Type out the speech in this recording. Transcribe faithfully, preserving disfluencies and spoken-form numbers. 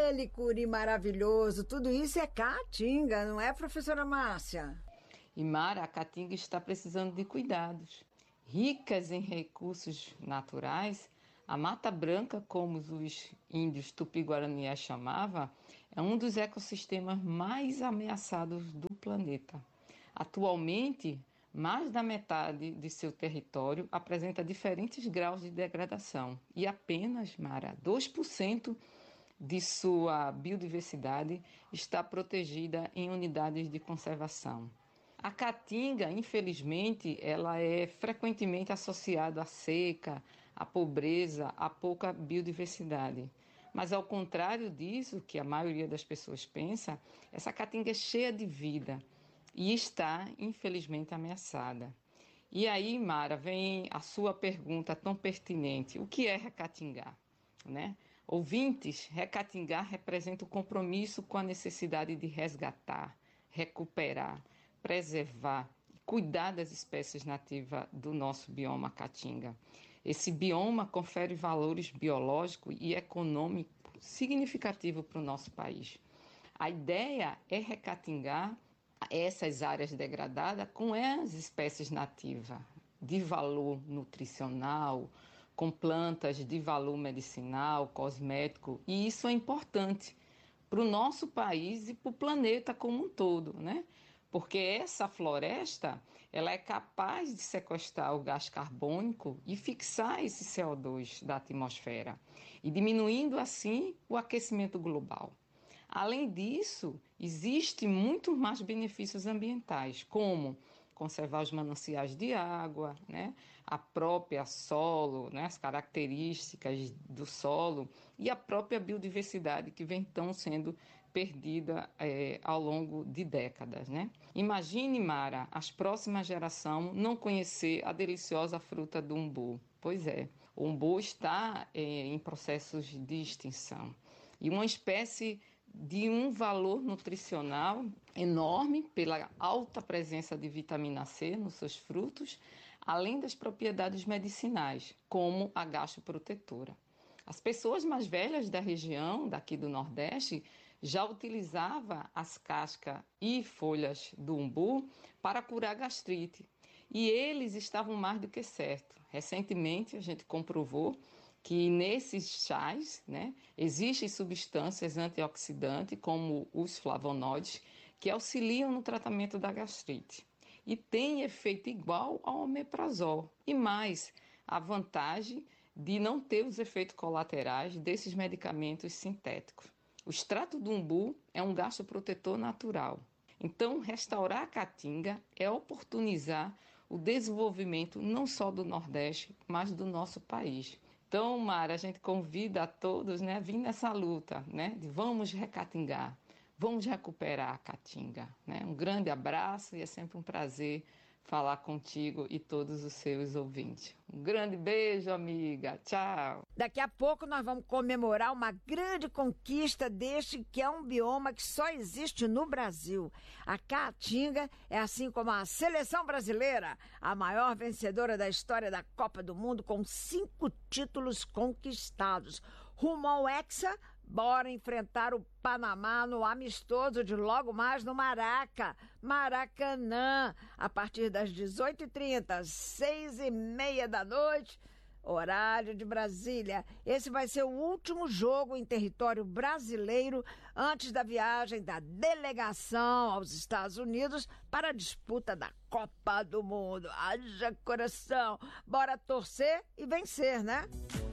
aquele curi maravilhoso, tudo isso é caatinga, não é, professora Márcia? E Mara, a caatinga está precisando de cuidados. Ricas em recursos naturais, a Mata Branca, como os índios Tupi-Guarani a chamava, é um dos ecossistemas mais ameaçados do planeta. Atualmente, mais da metade de seu território apresenta diferentes graus de degradação e apenas, Mara, dois por cento de sua biodiversidade está protegida em unidades de conservação. A caatinga, infelizmente, ela é frequentemente associada à seca, à pobreza, à pouca biodiversidade. Mas ao contrário disso, que a maioria das pessoas pensa, essa caatinga é cheia de vida e está, infelizmente, ameaçada. E aí, Mara, vem a sua pergunta tão pertinente: o que é recatingar? Né? Ouvintes, recatingar representa o compromisso com a necessidade de resgatar, recuperar, preservar e cuidar das espécies nativas do nosso bioma caatinga. Esse bioma confere valores biológicos e econômicos significativos para o nosso país. A ideia é recatingar essas áreas degradadas com as espécies nativas de valor nutricional, com plantas de valor medicinal, cosmético, e isso é importante para o nosso país e para o planeta como um todo, né? Porque essa floresta, ela é capaz de sequestrar o gás carbônico e fixar esse C O dois da atmosfera, e diminuindo assim o aquecimento global. Além disso, existem muito mais benefícios ambientais, como conservar os mananciais de água, né? A própria solo, né? As características do solo e a própria biodiversidade que vem tão sendo perdida é, ao longo de décadas, né? Imagine, Mara, as próximas gerações não conhecer a deliciosa fruta do umbu. Pois é, o umbu está é, em processos de extinção. E uma espécie de um valor nutricional enorme pela alta presença de vitamina C nos seus frutos, além das propriedades medicinais, como a gastroprotetora. As pessoas mais velhas da região, daqui do Nordeste, já utilizavam as cascas e folhas do umbu para curar gastrite. E eles estavam mais do que certos. Recentemente, a gente comprovou que nesses chás, né, existem substâncias antioxidantes, como os flavonoides, que auxiliam no tratamento da gastrite. E tem efeito igual ao omeprazol. E mais, a vantagem de não ter os efeitos colaterais desses medicamentos sintéticos. O extrato do umbu é um gastroprotetor natural. Então, restaurar a caatinga é oportunizar o desenvolvimento não só do Nordeste, mas do nosso país. Então, Mara, a gente convida a todos, né, a vir nessa luta, né, de vamos recatingar, vamos recuperar a caatinga, né? Um grande abraço e é sempre um prazer falar contigo e todos os seus ouvintes. Um grande beijo, amiga. Tchau. Daqui a pouco nós vamos comemorar uma grande conquista deste que é um bioma que só existe no Brasil. A Caatinga é, assim como a seleção brasileira, a maior vencedora da história da Copa do Mundo, com cinco títulos conquistados. Rumo ao Hexa, bora enfrentar o Panamá no amistoso de logo mais no Maraca, Maracanã, a partir das dezoito e trinta, seis e meia da noite, horário de Brasília. Esse vai ser o último jogo em território brasileiro antes da viagem da delegação aos Estados Unidos para a disputa da Copa do Mundo. Haja coração, bora torcer e vencer, né?